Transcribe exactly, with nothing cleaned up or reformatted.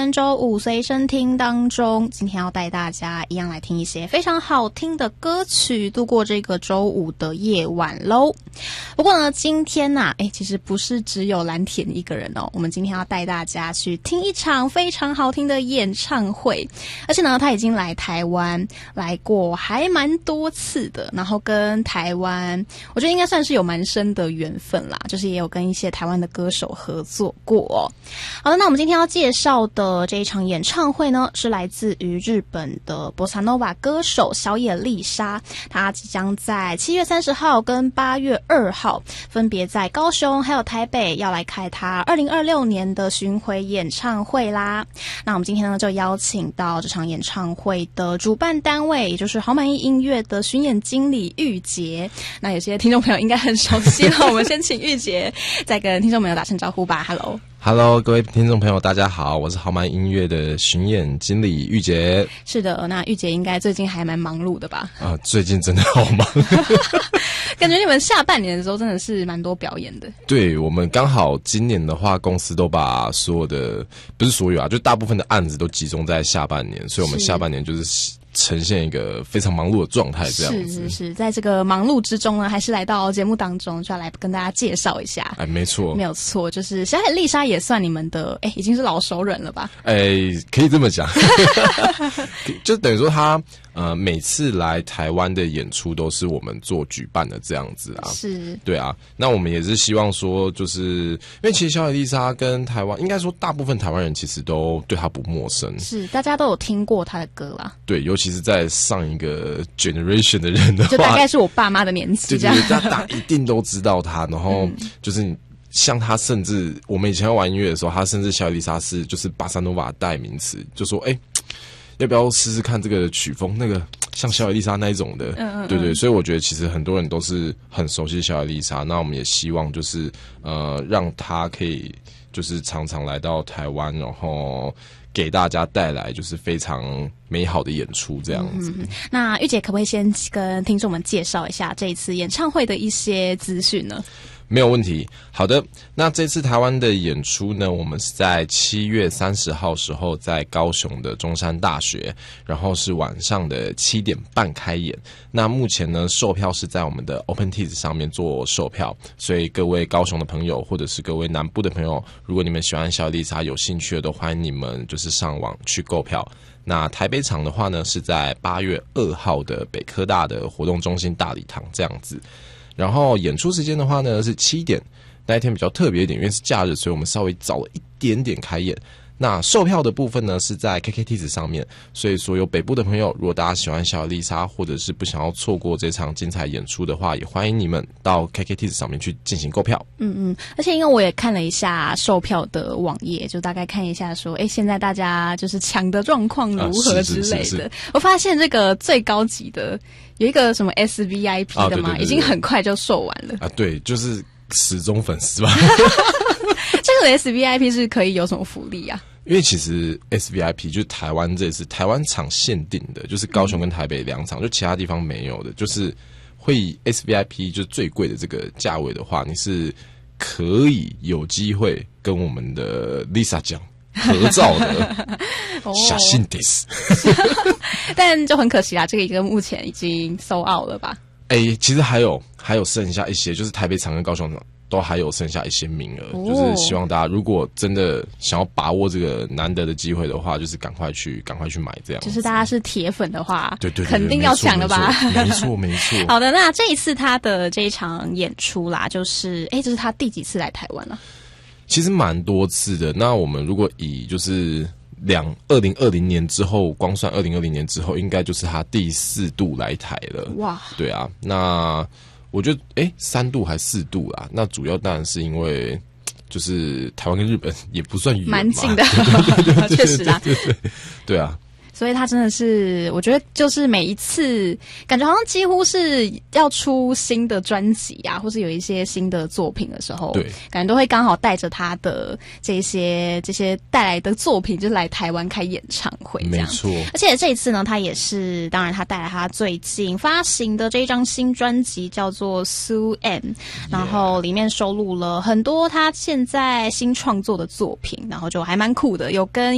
元周五随身听当中，今天要带大家一样来听一些非常好听的歌曲，度过这个周五的夜晚咯。不过呢，今天啊，诶其实不是只有蓝田一个人哦，我们今天要带大家去听一场非常好听的演唱会，而且呢，他已经来台湾来过还蛮多次的，然后跟台湾我觉得应该算是有蛮深的缘分啦，就是也有跟一些台湾的歌手合作过哦。好的，那我们今天要介绍的这一场演唱会呢，是来自于日本的波萨诺瓦歌手小野丽莎，她即将在七月三十号跟八月二号分别在高雄还有台北要来开她二零二六年的巡回演唱会啦。那我们今天呢就邀请到这场演唱会的主办单位，也就是好满意音乐的巡演经理玉洁。那有些听众朋友应该很熟悉了，我们先请玉洁再跟听众朋友打声招呼吧。 Hello Hello， 各位听众朋友，大家好，我是好满音乐的巡演经理玉洁。 是的，那玉洁应该最近还蛮忙碌的吧？ 啊、呃，最近真的好忙， 感觉你们下半年的时候真的是蛮多表演的。 对，我们刚好今年的话，公司都把所有的不是所有啊，就大部分的案子都集中在下半年，所以我们下半年就是呈现一个非常忙碌的状态，这样子。 是是是，在这个忙碌之中呢，还是来到节目当中，就要来跟大家介绍一下。 哎，没错， 没有错，就是小野丽莎也算你们的，哎，已经是老熟人了吧？ 哎，可以这么讲，就等于说他呃每次来台湾的演出都是我们做举办的这样子啊。 是， 对啊，那我们也是希望说，就是因为其实小野丽莎跟台湾，应该说大部分台湾人其实都对她不陌生， 是大家都有听过她的歌啦。 对，尤其是在上一个 generation 的人的话， 就大概是我爸妈的年纪这样， 对对对，大家一定都知道他。然后就是像他，甚至我们以前要玩音乐的时候，他甚至小野丽莎是就是巴萨诺瓦的代名词，就说哎，要不要试试看这个曲风？那个像小野丽莎那一种的，嗯嗯嗯对对。所以我觉得其实很多人都是很熟悉小野丽莎。那我们也希望就是呃，让他可以就是常常来到台湾，然后给大家带来就是非常美好的演出这样子。嗯、 那玉姐可不可以先跟听众们介绍一下这一次演唱会的一些资讯呢？ 没有问题。好的，那这次台湾的演出呢，我们是在七月三十号时候在高雄的中山大学，然后是晚上的七点半开演。那目前呢，售票是在我们的 OpenTix 上面做售票，所以各位高雄的朋友或者是各位南部的朋友，如果你们喜欢小野丽莎有兴趣的，都欢迎你们就是上网去购票。那台北场的话呢，是在八月二号的北科大的活动中心大礼堂这样子。然后演出时间的话呢是七点，那一天比较特别一点，因为是假日，所以我们稍微早了一点点开演。那售票的部分呢是在 K K Tix 上面，所以所有北部的朋友，如果大家喜欢小野丽莎，或者是不想要错过这场精彩演出的话，也欢迎你们到 K K Tix 上面去进行购票。 嗯嗯，而且因为我也看了一下售票的网页，就大概看一下说，哎，现在大家就是抢的状况如何之类的。啊、是是是是我发现这个最高级的有一个什么 S V I P 的嘛，啊、对对对对已经很快就售完了。 啊，对，就是死忠粉丝吧。 这个 S V I P 是可以有什么福利啊？ 因为其实 S V I P 就是台湾这次台湾场限定的，就是高雄跟台北两场，嗯、就其他地方没有的，就是会以 S V I P 就是最贵的这个价位的话，你是可以有机会跟我们的 Lisa 讲合照的。小心点， 但就很可惜啦，这个一个目前已经sold out了吧？ 哎、欸，其实还有还有剩下一些，就是台北场跟高雄场都还有剩下一些名额，哦、就是希望大家如果真的想要把握这个难得的机会的话，就是赶快去赶快去买这样。 就是大家是铁粉的话， 对 对, 对, 对肯定要抢的吧？ 没错没错。 好的，那这一次他的这一场演出啦，就是哎，这是他第几次来台湾了？ 其实蛮多次的。那我们如果以就是两二零二零年之后，光算二零二零年之后，应该就是他第四度来台了。哇，对啊，那我觉得哎，三度还四度啦。那主要当然是因为就是台湾跟日本也不算远嘛， 蛮近的，确实啦， 对对对，对啊。 所以他真的是，我觉得就是每一次感觉好像几乎是要出新的专辑啊，或是有一些新的作品的时候，对，感觉都会刚好带着他的这些这些带来的作品，就是来台湾开演唱会这样。没错，而且这一次呢，他也是，当然他带来他最近发行的这一张新专辑叫做 Sue M， 然后里面收录了很多他现在新创作的作品，然后就还蛮酷的，有跟